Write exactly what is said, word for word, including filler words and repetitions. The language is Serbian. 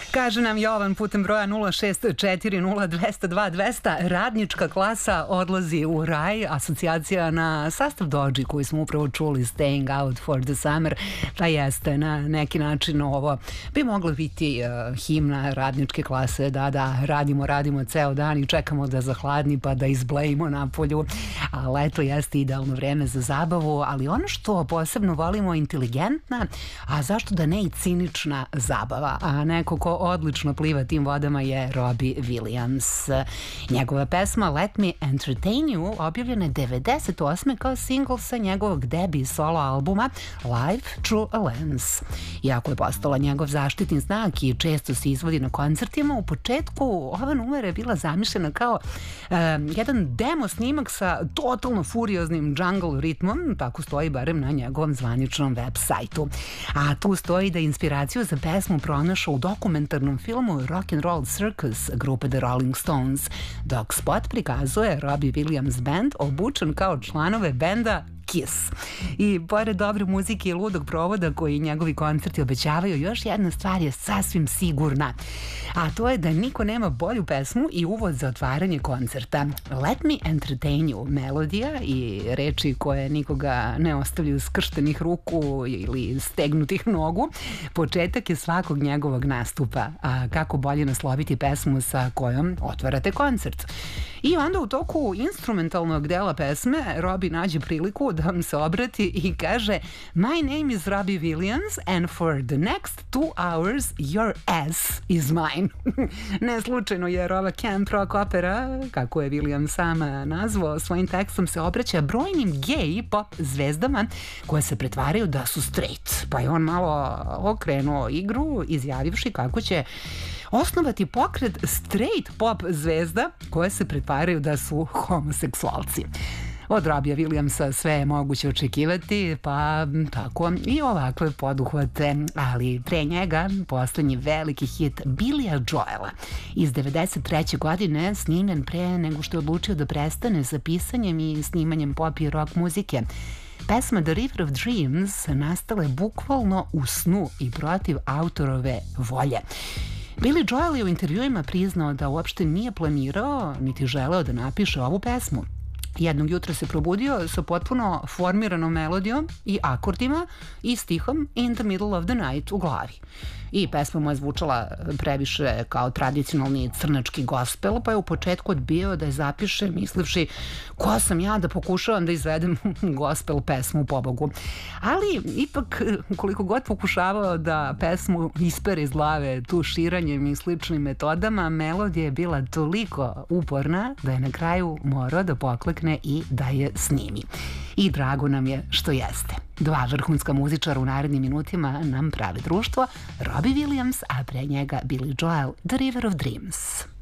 Kaže nam Jovan putem broja nula šest četiri nula dva zero dva dva zero zero. Radnička klasa odlazi u raj. Asocijacija na sastav Dođi koji smo upravo čuli, Staying Out for the Summer, pa jeste na neki način ovo bi moglo biti uh, himna radničke klase. Da, da, radimo, radimo ceo dan i čekamo da zahladni pa da izblejimo napolju. A leto jeste idealno vreme za zabavu, ali ono što posebno volimo je inteligentna, a zašto da ne i cinična zabava. A neko ko odlično pliva tim vodama je Robbie Williams. Njegova pesma Let Me Entertain You objavljena je devedeset osme kao singl sa njegovog debi solo albuma Life Through a Lens. Iako je postala njegov zaštitni znak i često se izvodi na koncertima, u početku ova numera je bila zamišljena kao um, jedan demo snimak sa totalno furioznim jungle ritmom, tako stoji barem na njegovom zvaničnom web sajtu. A tu stoji da je inspiraciju za pesmu pronašao u dokumentarnom filmu Rock and Roll Circus grupe The Rolling Stones, dok spot prikazuje Robbie Williams band obučen kao članove benda Kiss. I pored dobre muzike i ludog provoda koji njegovi koncerti obećavaju, još jedna stvar je sasvim sigurna, a to je da niko nema bolju pesmu i uvod za otvaranje koncerta. Let Me Entertain You, melodija i reči koje nikoga ne ostavljaju skrštenih ruku ili stegnutih nogu, početak je svakog njegovog nastupa. A kako bolje nasloviti pesmu sa kojom otvarate koncert? I onda u toku instrumentalnog dela pesme Robbie nađe priliku da vam se obrati i kaže My name is Robbie Williams and for the next two hours your ass is mine. Ne slučajno jer ova camp rock opera, kako je Williams sam nazvao svojim tekstom, se obraća brojnim gay pop zvezdama koje se pretvaraju da su straight. Pa je on malo okrenuo igru izjavivši kako će osnovati pokret straight pop zvezda koje se pretvaraju da su homoseksualci. Od Robbie Williamsa sve je moguće očekivati, pa tako i ovakve poduhvate, ali pre njega poslednji veliki hit Billya Joela iz devedeset treće godine, snimljen pre nego što je odlučio da prestane sa pisanjem i snimanjem pop i rock muzike. Pesma The River of Dreams nastala je bukvalno u snu i protiv autorove volje. Billy Joel je u intervjuima priznao da uopšte nije planirao niti želeo da napiše ovu pesmu. Jednog jutra se probudio sa potpuno formiranom melodijom i akordima i stihom In the Middle of the Night u glavi. I pesma mu je zvučala previše kao tradicionalni crnački gospel, pa je u početku odbio da je zapiše mislivši ko sam ja da pokušavam da izvedem gospel pesmu, pobogu. Ali ipak koliko god pokušavao da pesmu ispere iz glave tuširanjem i sličnim metodama, melodija je bila toliko uporna da je na kraju morao da poklekne i da je snimi. I drago nam je što jeste. Dva vrhunska muzičara u narednim minutima nam prave društvo, Robbie Williams, a pre njega Billy Joel, The River of Dreams.